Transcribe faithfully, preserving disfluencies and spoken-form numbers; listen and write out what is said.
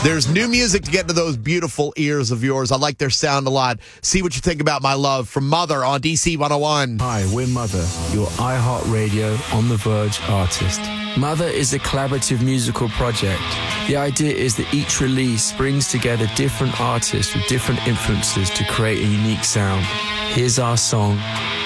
There's new music to get into those beautiful ears of yours. I like their sound a lot. See what you think about My Love from Mother on D C one oh one. Hi, we're Mother, your iHeartRadio On The Verge artist. Mother is a collaborative musical project. The idea is that each release brings together different artists with different influences to create a unique sound. Here's our song,